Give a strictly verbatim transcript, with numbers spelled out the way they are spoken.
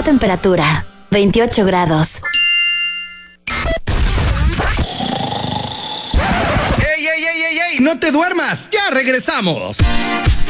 temperatura, veintiocho grados. ¡Ey, ey, ey, ey, ey! ¡No te duermas! ¡Ya regresamos!